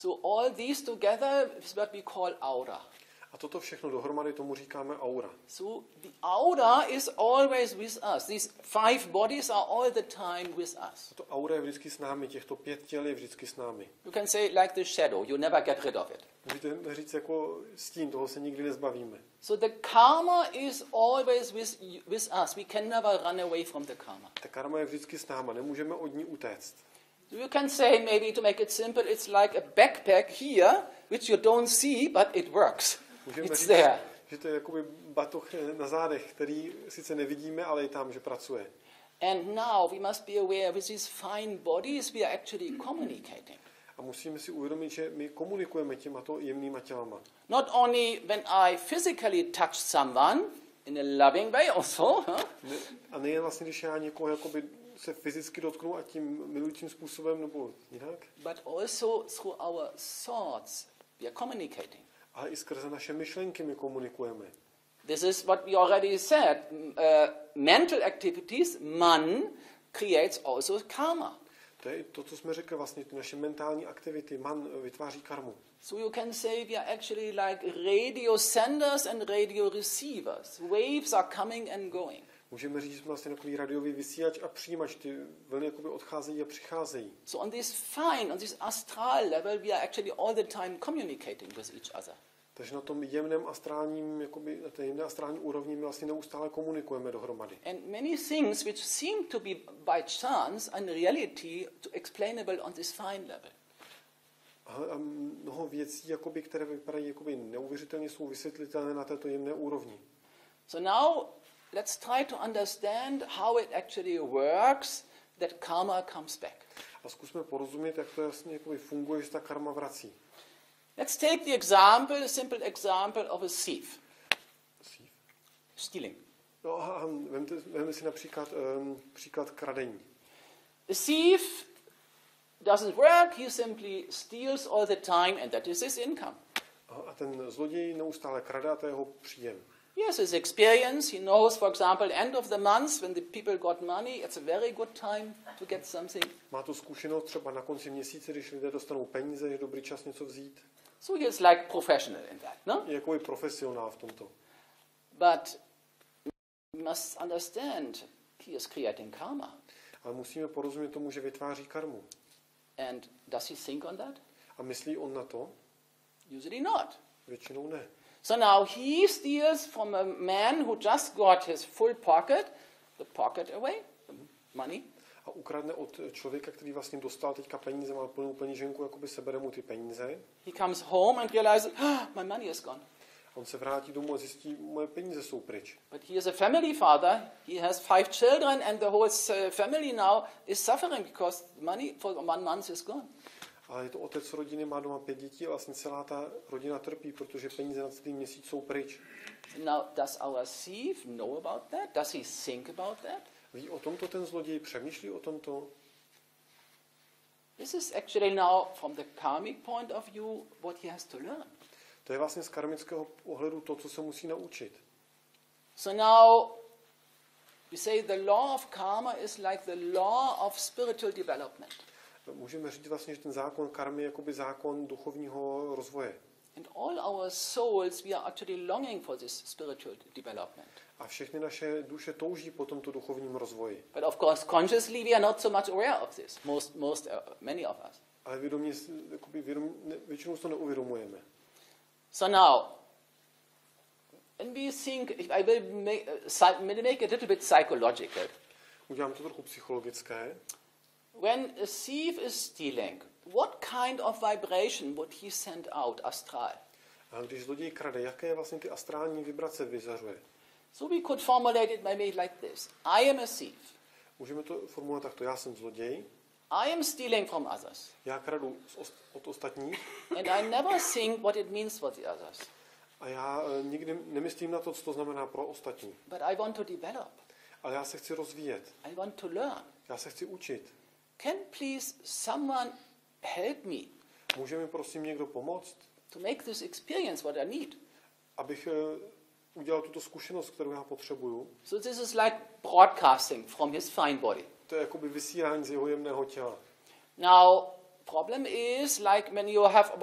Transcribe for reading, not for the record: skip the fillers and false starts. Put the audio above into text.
So all these together is what we call aura. A toto všechno dohromady tomu říkáme aura. So the aura is always with us. These 5 bodies are all the time with us. To aura je vždycky s námi, těchto 5 těl je vždycky s námi. You can say like the shadow, you never get rid of it. Můžete říct jako stín, toho se nikdy nezbavíme. So the karma is always with us. We can never run away from the karma. Ta karma je vždycky s náma, nemůžeme od ní utéct. You can say, maybe to make it simple, it's like a backpack here, which you don't see, but it works. Můžeme It's říct, there. že to je jakoby batoh na zádech, který sice nevidíme, ale je tam, že pracuje. And now we must be aware with these fine bodies we are actually communicating. A musíme si uvědomit, že my komunikujeme těmato jemnýma tělama. Not only when I physically touch someone in a loving way also, A nejen vlastně, když já někoho jakoby se fyzicky dotknu a tím milujícím způsobem nebo jinak, but also through our thoughts we are communicating. ale i skrze naše myšlenky my komunikujeme. This is what we already said. Mental activities, man, creates also karma. To je to, co jsme řekli, vlastně ty naše mentální aktivity, man vytváří karmu. So you can say we are actually like radio senders and radio receivers. Waves are coming and going. Můžeme říct, že jsme vlastně takový radiový vysílač a přijímač, ty vlny jakoby odcházejí a přicházejí. So on this astral level, we are actually all the time communicating with each other. Takže na tom jemném astrálním, jakoby, na té jemné astrální úrovni my vlastně neustále komunikujeme dohromady. And many things which seem to be by chance and reality to explainable on this fine level. A mnoho věcí, jakoby, které vypadají jakoby neuvěřitelně, jsou vysvětlitelné na této jemné úrovni. So now let's try to understand how it actually works that karma comes back. A zkusme porozumět, jak to jasně jakoby funguje, že ta karma vrací. Let's take the example, a simple example of a thief. Stealing. No a vemte si například příklad kradení. A thief doesn't work, he simply steals all the time and that is his income. A ten zloděj neustále krade a to je jeho příjem. He has his experience, he knows, for example, end of the month when the people got money, it's a very good time to get something. Má tu zkušenost třeba na konci měsíce, když lidé dostanou peníze, je dobrý čas něco vzít. So he is like professional in that, no? Je jako i profesionál v tomto. But we must understand he is creating karma. Ale musíme porozumět tomu, že vytváří karmu. And does he think on that? A myslí on na to? Usually not. Většinou ne. So now he steals from a man who just got his full pocket, the pocket away, the money. A ukradne od člověka, který vlastně dostal teďka peníze, má plnou peníženku, jakoby sebere mu ty peníze. He comes home and realizes, my money is gone. On se vrátí domů a zjistí, moje peníze jsou pryč. But he is a family father. He has 5 children and the whole family now is suffering because money for 1 month is gone. Ale je to otec rodiny, má doma 5 dětí a vlastně celá ta rodina trpí, protože peníze na celý měsíc jsou pryč. Now, does our thief know about that? Does he think about that? Ví o tomto ten zloděj, přemýšlí o tomto? This is actually now, from the karmic point of view, what he has to learn. To je vlastně z karmického pohledu to, co se musí naučit. So now, we say the law of karma is like the law of spiritual development. Můžeme říct vlastně, že ten zákon karmy je jakoby zákon duchovního rozvoje. And all our souls, we are actually longing for this spiritual development. A všechny naše duše touží po tomto duchovním rozvoji. But of course, consciously, we are not so much aware of this. Many of us. Ale většinou to neuvědomujeme. So now, when we think, I will make it a little bit psychological. Udělám to trochu psychologické. When a thief is stealing, what kind of vibration would he send out astral? A když zloděj krade, jaké vlastně ty astrální vibrace vyzařuje? So we could formulate it maybe like this. I am a thief. Můžeme to formulovat takto. Já jsem zloděj. I am stealing from others. Já kradu od ostatních. And I never think what it means for the others. A já nikdy nemyslím na to, co to znamená pro ostatní. But I want to develop. Ale já se chci rozvíjet. I want to learn. Já se chci učit. Can please someone help me? Může mi prosím někdo pomoct? To make this experience what I need. Abych udělal tuto zkušenost, kterou já potřebuju. So this is like broadcasting from his fine body. To je jakoby vysílání z jeho jemného těla. Now, problem is like when you have